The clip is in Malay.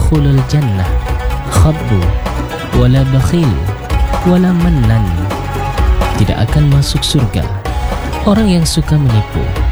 yadkhulul jannah khabbu wala bakhil wala mannan. Tidak akan masuk surga orang yang suka menipu